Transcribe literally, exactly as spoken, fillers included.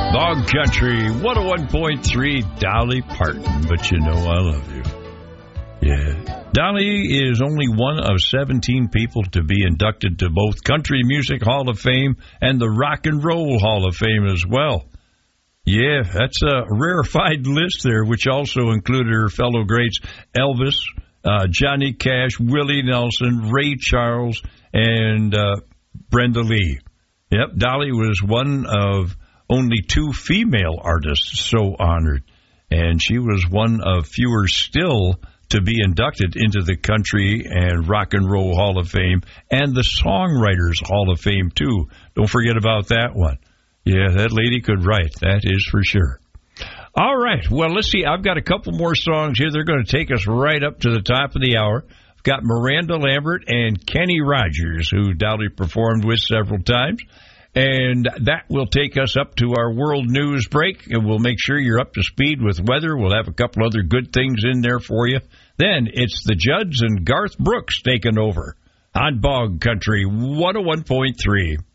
Dog Country, one oh one point three, Dolly Parton, but you know I love you. Yeah. Dolly is only one of seventeen people to be inducted to both Country Music Hall of Fame and the Rock and Roll Hall of Fame as well. Yeah, that's a rarefied list there, which also included her fellow greats Elvis, uh, Johnny Cash, Willie Nelson, Ray Charles, and uh, Brenda Lee. Yep, Dolly was one of only two female artists so honored, and she was one of fewer still to be inducted into the Country and Rock and Roll Hall of Fame and the Songwriters Hall of Fame, too. Don't forget about that one. Yeah, that lady could write, that is for sure. All right, well, let's see. I've got a couple more songs here. They're going to take us right up to the top of the hour. I've got Miranda Lambert and Kenny Rogers, who Dolly performed with several times. And that will take us up to our world news break, and we'll make sure you're up to speed with weather. We'll have a couple other good things in there for you. Then it's the Judds and Garth Brooks taking over on Bog Country one oh one point three.